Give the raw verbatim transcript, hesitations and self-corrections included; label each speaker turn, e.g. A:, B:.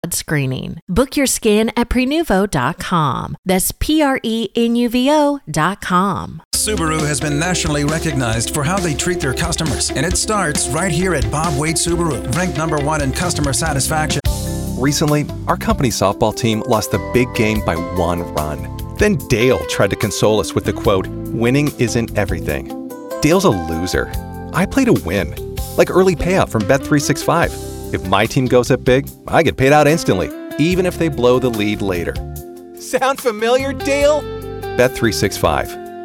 A: screening. Book your scan at prenuvo dot com. That's P R E N U V O dot com.
B: Subaru has been nationally recognized for how they treat their customers, and it starts right here at Bob Wade Subaru, ranked number one in customer satisfaction.
C: Recently, our company softball team lost the big game by one run. Then Dale tried to console us with the quote, "Winning isn't everything." Dale's a loser. I play to win, like early payout from Bet three sixty-five. If my team goes up big, I get paid out instantly, even if they blow the lead later. Sound familiar, Dale? Bet three sixty-five.